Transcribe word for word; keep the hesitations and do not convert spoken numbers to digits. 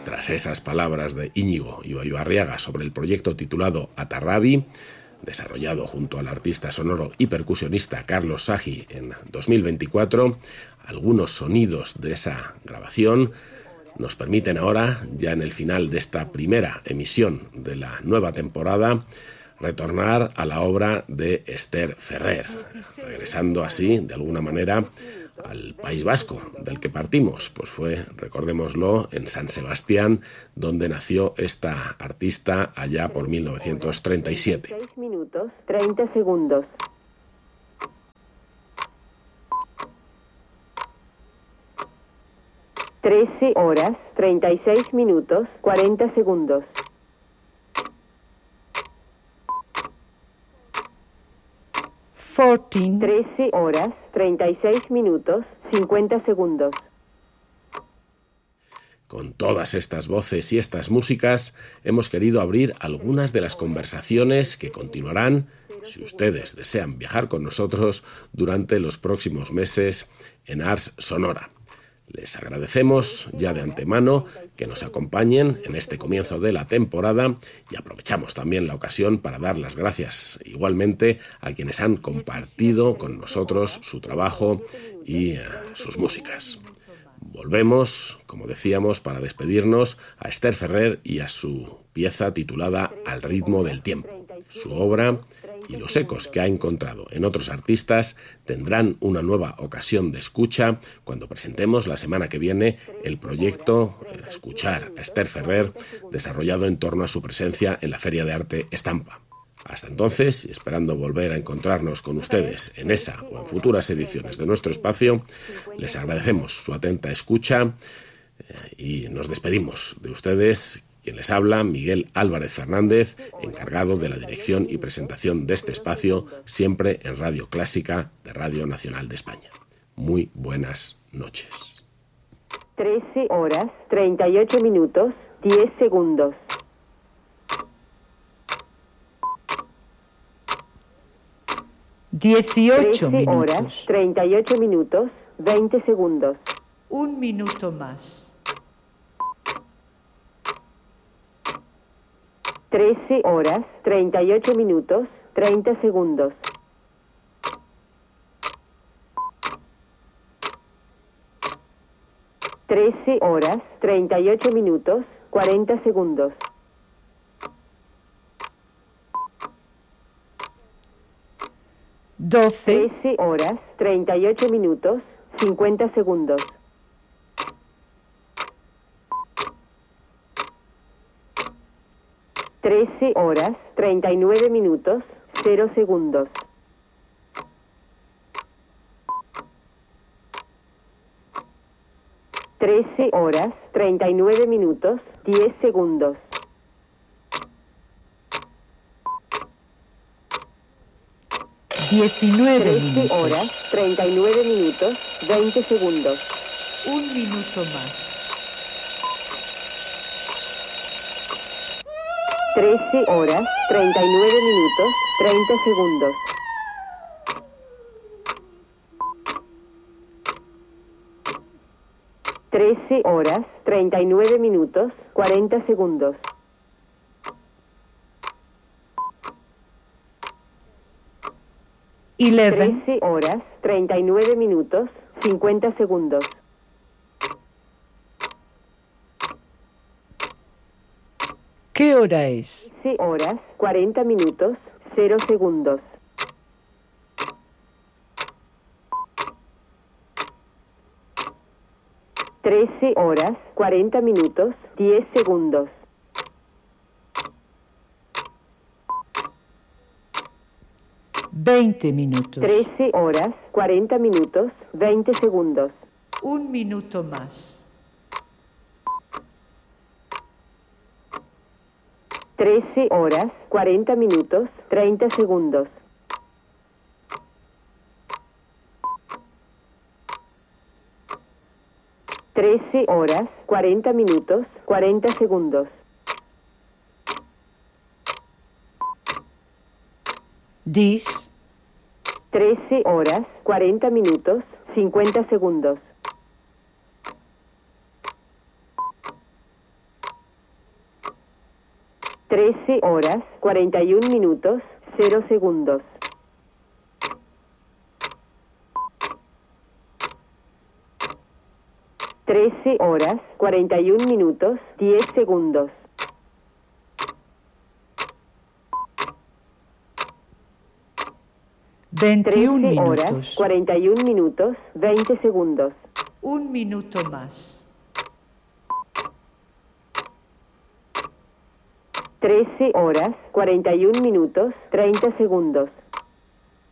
Tras esas palabras de Íñigo Ibarriaga sobre el proyecto titulado Atarrabi, desarrollado junto al artista sonoro y percusionista Carlos Sagi en dos mil veinticuatro, algunos sonidos de esa grabación nos permiten ahora, ya en el final de esta primera emisión de la nueva temporada, retornar a la obra de Esther Ferrer, regresando así, de alguna manera, al País Vasco, del que partimos. Pues fue, recordémoslo, en San Sebastián, donde nació esta artista allá por mil novecientos treinta y siete. seis minutos, treinta segundos. trece horas, treinta y seis minutos, cuarenta segundos. trece horas, treinta y seis minutos, cincuenta segundos. Con todas estas voces y estas músicas, hemos querido abrir algunas de las conversaciones que continuarán, si ustedes desean viajar con nosotros, durante los próximos meses en Ars Sonora. Les agradecemos ya de antemano que nos acompañen en este comienzo de la temporada y aprovechamos también la ocasión para dar las gracias igualmente a quienes han compartido con nosotros su trabajo y uh, sus músicas. Volvemos, como decíamos, para despedirnos a Esther Ferrer y a su pieza titulada Al ritmo del tiempo. Su obra y los ecos que ha encontrado en otros artistas tendrán una nueva ocasión de escucha cuando presentemos la semana que viene el proyecto Escuchar a Esther Ferrer, desarrollado en torno a su presencia en la Feria de Arte Estampa. Hasta entonces, y esperando volver a encontrarnos con ustedes en esa o en futuras ediciones de nuestro espacio, les agradecemos su atenta escucha eh, y nos despedimos de ustedes. Quien les habla, Miguel Álvarez Fernández, encargado de la dirección y presentación de este espacio, siempre en Radio Clásica de Radio Nacional de España. Muy buenas noches. trece horas, treinta y ocho minutos, diez segundos. dieciocho trece minutos. horas, treinta y ocho minutos, veinte segundos. Un minuto más. trece horas, treinta y ocho minutos, treinta segundos. trece horas, treinta y ocho minutos, cuarenta segundos. doce. trece horas, treinta y ocho minutos, cincuenta segundos. trece horas, treinta y nueve minutos, cero segundos. trece horas, treinta y nueve minutos, diez segundos. diecinueve trece minutos. horas, treinta y nueve minutos, veinte segundos. Un minuto más. trece horas, treinta y nueve minutos, treinta segundos. trece horas, treinta y nueve minutos, cuarenta segundos. once. trece horas, treinta y nueve minutos, cincuenta segundos. ¿Qué hora es? trece horas, cuarenta minutos, cero segundos. trece horas, cuarenta minutos, diez segundos. veinte minutos. trece horas, cuarenta minutos, veinte segundos. Un minuto más. trece horas, cuarenta minutos, treinta segundos. trece horas, cuarenta minutos, cuarenta segundos. Dis. trece horas, cuarenta minutos, cincuenta segundos. trece horas, cuarenta y un minutos, cero segundos. trece horas, cuarenta y un minutos, diez segundos. veintiún trece horas, minutos. cuarenta y un minutos, veinte segundos. Un minuto más. trece horas, cuarenta y un minutos, treinta segundos.